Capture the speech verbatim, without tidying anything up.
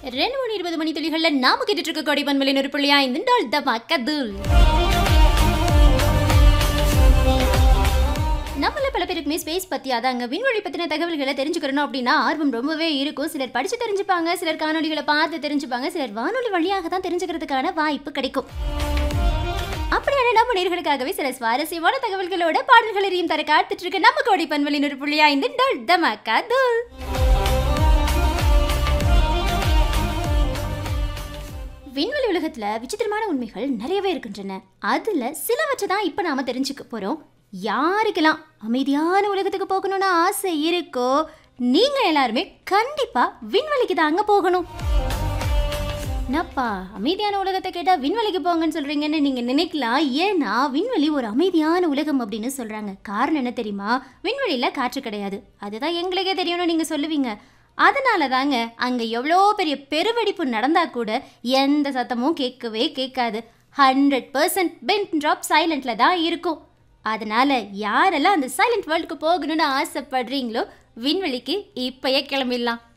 ரெண்டு மணி இருபது மணி துளிகள்ல நாம கேட்டுட்டு இருக்க கோடி பன்மலின் ஒரு புள்ளியா இந்த டால் தமாக்கதுல். நம்மள பல பேருக்குமே ஸ்பேஸ் பத்தி அதாங்க விண்வெளி பத்தின தகவல்களை தெரிஞ்சுக்கணும் அப்படின்னா ஆர்வம் ரொம்பவே இருக்கும். சிலர் படிச்சு தெரிஞ்சுப்பாங்க, சிலர் காணொலிகளை பார்த்து தெரிஞ்சுப்பாங்க, சிலர் வானொலி வழியாக தான் தெரிஞ்சுக்கிறதுக்கான வாய்ப்பு கிடைக்கும். அப்படியான நம்ம நேயர்களுக்காகவே சில சுவாரஸ்யமான தகவல்களோட பாடல்கள் எரியும் தர காத்துட்டு இருக்கு நம்ம கோடி பன்மலின் ஒரு புள்ளியா இந்த டால் தமாக்கதுல். விண்வெளி உலகத்துல விசித்திரமான உண்மைகள் நிறையவே இருக்கின்றன. அதுல சிலவற்றை தான் இப்ப நாம தெரிஞ்சுக்க போறோம். யாருக்கெல்லாம் அமைதியான உலகத்துக்கு போகணும்னு ஆசை இருக்கோ நீங்க எல்லாருமே கண்டிப்பா விண்வெளிக்கு தாங்க போகணும். என்னப்பா அமைதியான உலகத்தை கேட்டா விண்வெளிக்கு போங்கன்னு சொல்றீங்கன்னு நீங்க நினைக்கலாம். ஏன்னா விண்வெளி ஒரு அமைதியான உலகம் அப்படின்னு சொல்றாங்க. காரணம் என்ன தெரியுமா? விண்வெளியில காற்று கிடையாது. அதுதான் எங்களுக்கே தெரியும்னு நீங்க சொல்லுவீங்க. அதனால தாங்க அங்கே எவ்வளோ பெரிய பெருவெடிப்பு நடந்தால் கூட எந்த சத்தமும் கேட்கவே கேட்காது. ஹண்ட்ரட் பர்சன்ட் பென் ட்ராப் சைலண்டில் தான் இருக்கும். அதனால் யாரெல்லாம் அந்த சைலண்ட் வேர்ல்டுக்கு போகணும்னு ஆசைப்படுறீங்களோ விண்வெளிக்கு இப்போயே கிளம்பிடலாம்.